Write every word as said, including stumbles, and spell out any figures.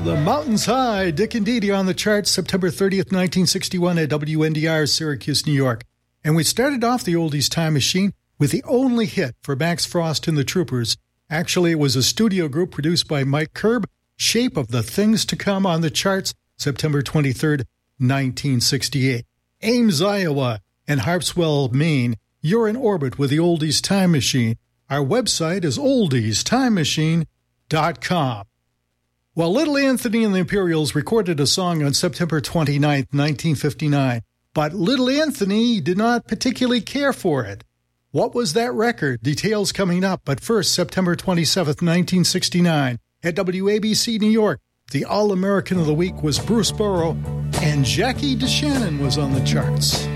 The Mountains High, Dick and Dee Dee on the charts September thirtieth, nineteen sixty-one at W N D R, Syracuse, New York. And we started off the Oldies Time Machine with the only hit for Max Frost and the Troopers. Actually, it was a studio group produced by Mike Curb, Shape of the Things to Come on the charts September twenty-third, nineteen sixty-eight. Ames, Iowa, and Harpswell, Maine, you're in orbit with the Oldies Time Machine. Our website is oldies time machine dot com. Well, Little Anthony and the Imperials recorded a song on September twenty-ninth, nineteen fifty-nine, but Little Anthony did not particularly care for it. What was that record? Details coming up, but first, September twenty-seventh, nineteen sixty-nine, at W A B C New York, the All-American of the Week was Bruce Burrow, and Jackie DeShannon was on the charts.